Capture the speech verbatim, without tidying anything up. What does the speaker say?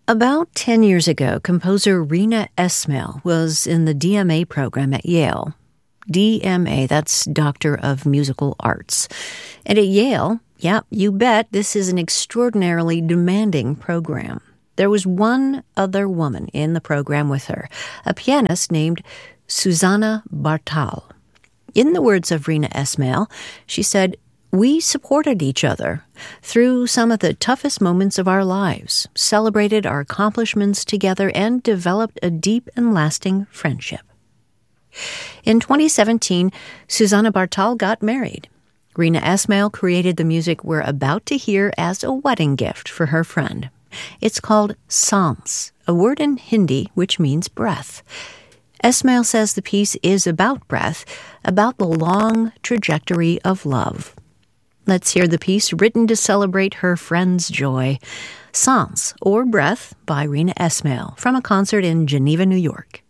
About ten years ago, composer Rina Esmail was in the D M A program at Yale. D M A, that's Doctor of Musical Arts. And at Yale, yeah, you bet, this is an extraordinarily demanding program. There was one other woman in the program with her, a pianist named Susanna Bartal. In the words of Rina Esmail, she said, "We supported each other through some of the toughest moments of our lives, celebrated our accomplishments together, and developed a deep and lasting friendship." In twenty seventeen, Susanna Bartal got married. Rina Esmail created the music we're about to hear as a wedding gift for her friend. It's called Saans, a word in Hindi which means breath. Esmail says the piece is about breath, about the long trajectory of love. Let's hear the piece written to celebrate her friend's joy. Saans, or Breath, by Rina Esmail, from a concert in Geneva, New York.